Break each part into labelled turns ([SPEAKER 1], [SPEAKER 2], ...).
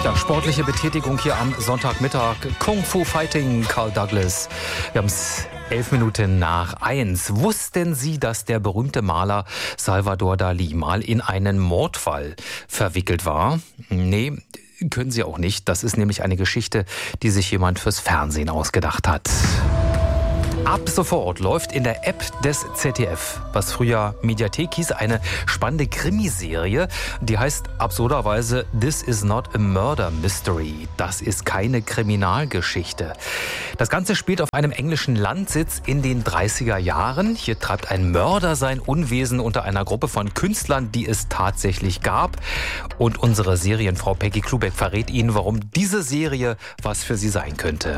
[SPEAKER 1] Ja, sportliche Betätigung hier am Sonntagmittag. Kung Fu Fighting, Carl Douglas. Wir haben es 1:11. Wussten Sie, dass der berühmte Maler Salvador Dalí mal in einen Mordfall verwickelt war? Nee, können Sie auch nicht. Das ist nämlich eine Geschichte, die sich jemand fürs Fernsehen ausgedacht hat. Ab sofort läuft in der App des ZDF, was früher Mediathek hieß, eine spannende Krimiserie. Die heißt absurderweise This is not a murder mystery. Das ist keine Kriminalgeschichte. Das Ganze spielt auf einem englischen Landsitz in den 30er Jahren. Hier treibt ein Mörder sein Unwesen unter einer Gruppe von Künstlern, die es tatsächlich gab. Und unsere Serienfrau Peggy Klubeck verrät Ihnen, warum diese Serie was für Sie sein könnte.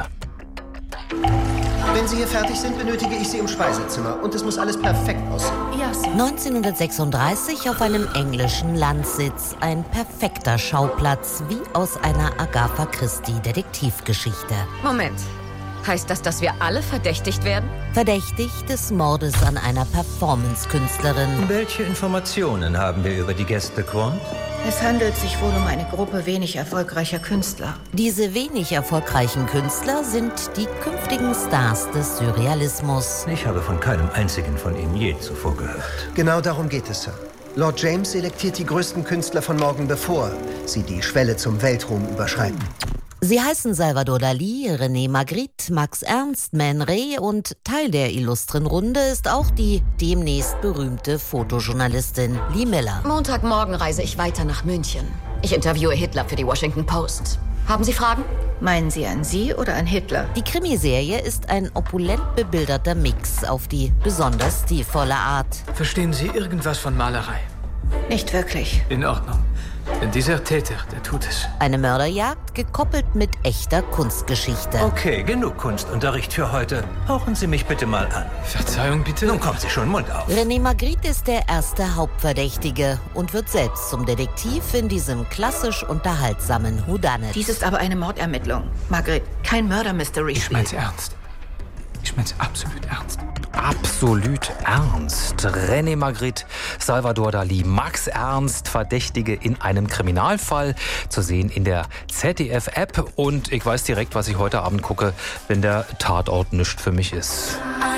[SPEAKER 2] Wenn Sie hier fertig sind, benötige ich Sie im Speisezimmer. Und es muss alles perfekt aussehen.
[SPEAKER 3] Ja, Sir.
[SPEAKER 4] 1936 auf einem englischen Landsitz. Ein perfekter Schauplatz, wie aus einer Agatha Christie-Detektivgeschichte.
[SPEAKER 3] Moment. Heißt das, dass wir alle verdächtigt werden?
[SPEAKER 4] Verdächtigt des Mordes an einer Performance-Künstlerin.
[SPEAKER 5] Welche Informationen haben wir über die Gäste, Quant?
[SPEAKER 6] Es handelt sich wohl um eine Gruppe wenig erfolgreicher Künstler.
[SPEAKER 4] Diese wenig erfolgreichen Künstler sind die künftigen Stars des Surrealismus.
[SPEAKER 5] Ich habe von keinem einzigen von ihnen je zuvor gehört.
[SPEAKER 2] Genau darum geht es, Sir. Lord James selektiert die größten Künstler von morgen, bevor sie die Schwelle zum Weltruhm überschreiten.
[SPEAKER 4] Sie heißen Salvador Dalí, René Magritte, Max Ernst, Man Ray und Teil der illustren Runde ist auch die demnächst berühmte Fotojournalistin Lee Miller.
[SPEAKER 3] Montagmorgen reise ich weiter nach München. Ich interviewe Hitler für die Washington Post. Haben Sie Fragen?
[SPEAKER 6] Meinen Sie an Sie oder an Hitler?
[SPEAKER 4] Die Krimiserie ist ein opulent bebilderter Mix auf die besonders stilvolle Art.
[SPEAKER 7] Verstehen Sie irgendwas von Malerei?
[SPEAKER 6] Nicht wirklich.
[SPEAKER 7] In Ordnung. Denn dieser Täter, der tut es.
[SPEAKER 4] Eine Mörderjagd gekoppelt mit echter Kunstgeschichte.
[SPEAKER 5] Okay, genug Kunstunterricht für heute. Hauchen Sie mich bitte mal an.
[SPEAKER 7] Verzeihung, bitte?
[SPEAKER 5] Nun kommen Sie schon, Mund auf.
[SPEAKER 4] René Magritte ist der erste Hauptverdächtige und wird selbst zum Detektiv in diesem klassisch unterhaltsamen Whodunit.
[SPEAKER 6] Dies ist aber eine Mordermittlung. Margaret, kein Murder-Mystery.
[SPEAKER 7] Ich mein's ernst. Ich mein's absolut ernst.
[SPEAKER 1] Absolut ernst. René Magritte, Salvador Dalí, Max Ernst, Verdächtige in einem Kriminalfall. Zu sehen in der ZDF-App. Und ich weiß direkt, was ich heute Abend gucke, wenn der Tatort nichts für mich ist.